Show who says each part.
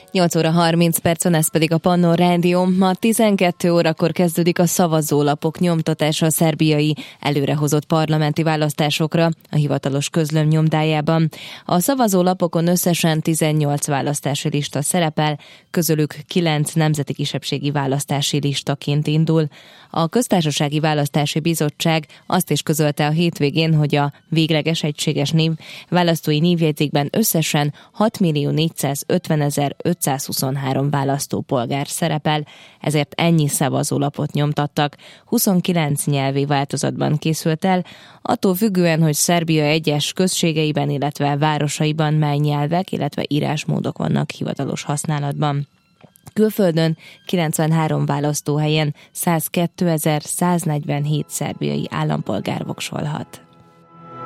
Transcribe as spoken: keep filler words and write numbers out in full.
Speaker 1: nyolc óra harminc percen, ez pedig a Pannon Rádió. Ma tizenkét órakor kezdődik a szavazólapok nyomtatása a szerbiai előrehozott parlamenti választásokra a hivatalos közlöm nyomdájában. A szavazólapokon összesen tizennyolc választási lista szerepel, közülük kilenc nemzeti kisebbségi választási listaként indul. A Köztársasági Választási Bizottság azt is közölte a hétvégén, hogy a végleges egységes név választói névjegyzékben összesen hatmillió-négyszázötvenezer-ötszázhuszonhárom választópolgár szerepel, ezért ennyi szavazólapot nyomtattak. huszonkilenc nyelvi változatban készült el, attól függően, hogy Szerbia egyes községeiben, illetve városaiban mely nyelvek, illetve írásmódok vannak hivatalos használatban. Külföldön kilencvenhárom választóhelyen százkétezer-száznegyvenhét szerbiai állampolgár voksolhat.